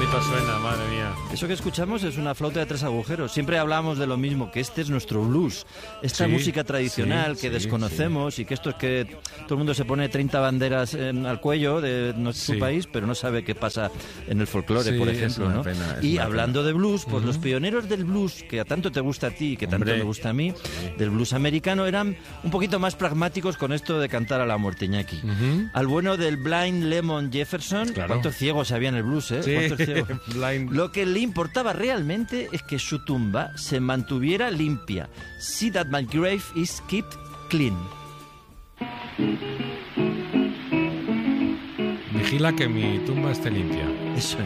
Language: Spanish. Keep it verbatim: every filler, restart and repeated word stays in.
bonito suena, madre mía. Eso que escuchamos es una flauta de tres agujeros. Siempre hablamos de lo mismo, que este es nuestro blues. Esta Sí, música tradicional sí, que sí, desconocemos sí. y que esto es que todo el mundo se pone treinta banderas en, al cuello de nuestro Sí. país, pero no sabe qué pasa en el folclore, Sí, por es ejemplo, una ¿no? pena, es y una hablando pena. de blues, pues Uh-huh. los pioneros del blues, que a tanto te gusta a ti y que tanto Hombre. me gusta a mí, Sí. del blues americano, eran un poquito más pragmáticos con esto de cantar a la muerte, Iñaki. Ujú. Al bueno del Blind Lemon Jefferson, Claro. ¿cuántos ciegos había en el blues, eh? Sí, ¿Cuántos ciegos? Blind. Lo que le importaba realmente es que su tumba se mantuviera limpia. See that my grave is kept clean. Vigila que mi tumba esté limpia. Eso es.